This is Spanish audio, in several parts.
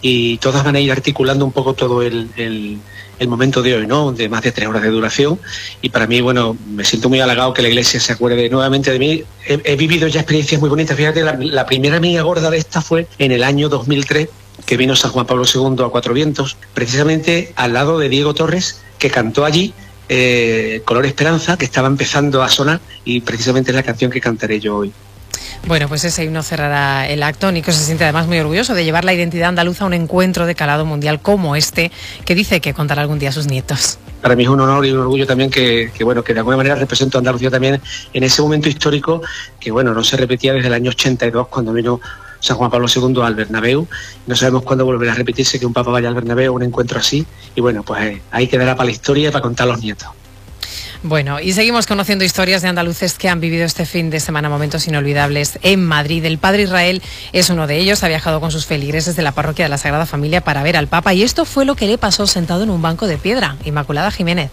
y todas van a ir articulando un poco todo el momento de hoy, ¿no? De más de 3 horas de duración, y para mí, bueno, me siento muy halagado que la Iglesia se acuerde nuevamente de mí. He vivido ya experiencias muy bonitas. Fíjate, la primera mía gorda de esta fue en el año 2003, que vino San Juan Pablo II a Cuatro Vientos, precisamente al lado de Diego Torres, que cantó allí Color Esperanza, que estaba empezando a sonar, y precisamente es la canción que cantaré yo hoy. Bueno, pues ese himno cerrará el acto. Nico se siente además muy orgulloso de llevar la identidad andaluza a un encuentro de calado mundial como este, que dice que contará algún día a sus nietos. Para mí es un honor y un orgullo también que de alguna manera represento a Andalucía también en ese momento histórico que, bueno, no se repetía desde el año 82, cuando vino San Juan Pablo II al Bernabéu. No sabemos cuándo volverá a repetirse que un papa vaya al Bernabéu, un encuentro así, y bueno, pues ahí quedará para la historia y para contar a los nietos. Bueno, y seguimos conociendo historias de andaluces que han vivido este fin de semana momentos inolvidables en Madrid. El padre Israel es uno de ellos, ha viajado con sus feligreses de la parroquia de la Sagrada Familia para ver al Papa, y esto fue lo que le pasó sentado en un banco de piedra. Inmaculada Jiménez.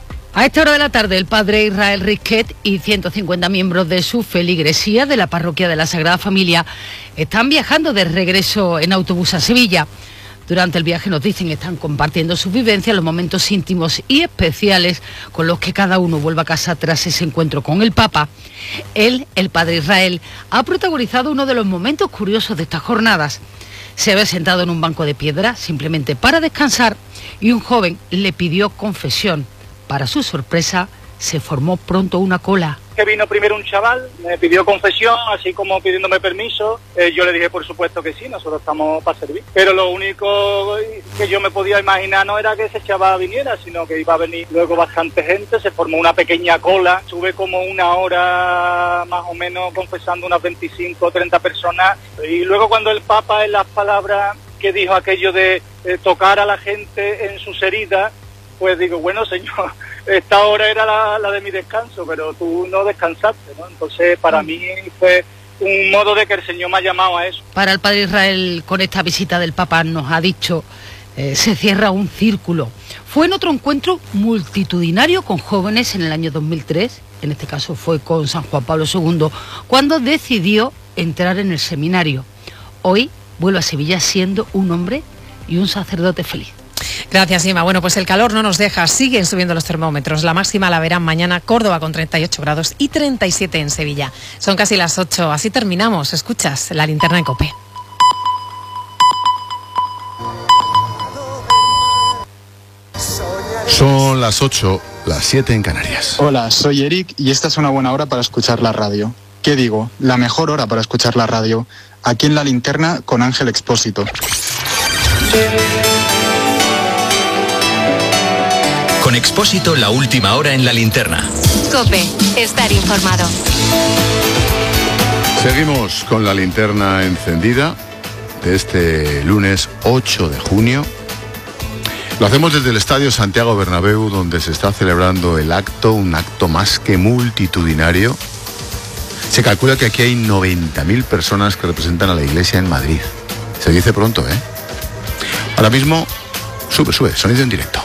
A esta hora de la tarde, el padre Israel Risquet y 150 miembros de su feligresía de la parroquia de la Sagrada Familia están viajando de regreso en autobús a Sevilla. Durante el viaje, nos dicen, están compartiendo sus vivencias, los momentos íntimos y especiales con los que cada uno vuelve a casa tras ese encuentro con el Papa. Él, el padre Israel, ha protagonizado uno de los momentos curiosos de estas jornadas. Se había sentado en un banco de piedra simplemente para descansar y un joven le pidió confesión. Para su sorpresa, se formó pronto una cola. Que vino primero un chaval, me pidió confesión, así como pidiéndome permiso. Yo le dije, por supuesto que sí, nosotros estamos para servir. Pero lo único que yo me podía imaginar no era que ese chaval viniera, sino que iba a venir luego bastante gente. Se formó una pequeña cola. Estuve como una hora más o menos confesando unas 25 o 30 personas. Y luego cuando el Papa, en las palabras que dijo aquello de tocar a la gente en sus heridas, pues digo, bueno, señor, esta hora era la de mi descanso, pero tú no descansaste, ¿no? Entonces, para mí fue un modo de que el Señor me ha llamado a eso. Para el padre Israel, con esta visita del Papa, nos ha dicho, se cierra un círculo. Fue en otro encuentro multitudinario con jóvenes en el año 2003, en este caso fue con San Juan Pablo II, cuando decidió entrar en el seminario. Hoy vuelve a Sevilla siendo un hombre y un sacerdote feliz. Gracias, Ima. Bueno, pues el calor no nos deja, siguen subiendo los termómetros. La máxima la verán mañana Córdoba con 38 grados y 37 en Sevilla. Son casi las 8, así terminamos. Escuchas la linterna en COPE. Son las 8, las 7 en Canarias. Hola, soy Eric y esta es una buena hora para escuchar la radio. ¿Qué digo? La mejor hora para escuchar la radio. Aquí en La Linterna con Ángel Expósito. Con Expósito, la última hora en La Linterna. COPE, estar informado. Seguimos con la linterna encendida de este lunes 8 de junio. Lo hacemos desde el Estadio Santiago Bernabéu, donde se está celebrando el acto, un acto más que multitudinario. Se calcula que aquí hay 90.000 personas que representan a la Iglesia en Madrid. Se dice pronto, ¿eh? Ahora mismo, sube, sonido en directo.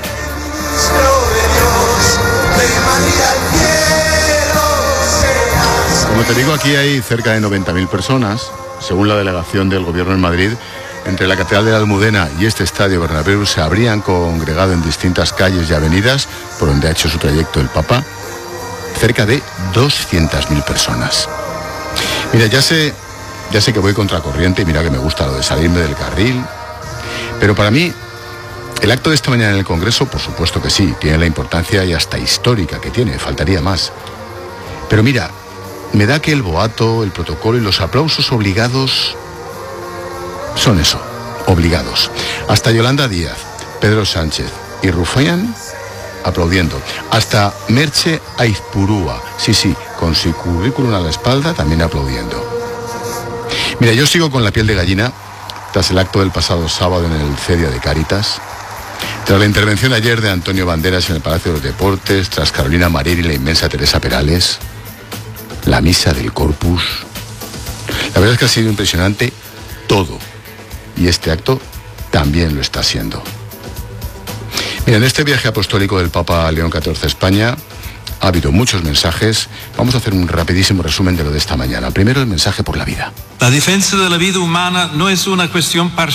Como te digo, aquí hay cerca de 90.000 personas, según la delegación del Gobierno en Madrid. Entre la Catedral de la Almudena y este Estadio Bernabéu se habrían congregado en distintas calles y avenidas por donde ha hecho su trayecto el Papa cerca de 200.000 personas. Mira, ya sé que voy contracorriente y mira que me gusta lo de salirme del carril, pero para mí el acto de esta mañana en el Congreso, por supuesto que sí, tiene la importancia y hasta histórica que tiene, faltaría más. Pero mira, me da que el boato, el protocolo y los aplausos obligados son eso, obligados. Hasta Yolanda Díaz, Pedro Sánchez y Rufián aplaudiendo. Hasta Merche Aizpurúa, sí, con su currículum a la espalda, también aplaudiendo. Mira, yo sigo con la piel de gallina tras el acto del pasado sábado en el Cedia de Cáritas, tras la intervención de ayer de Antonio Banderas en el Palacio de los Deportes, tras Carolina Marín y la inmensa Teresa Perales, la misa del Corpus. La verdad es que ha sido impresionante todo. Y este acto también lo está siendo. Mira, en este viaje apostólico del Papa León XIV a España ha habido muchos mensajes. Vamos a hacer un rapidísimo resumen de lo de esta mañana. Primero, el mensaje por la vida. La defensa de la vida humana no es una cuestión parcial.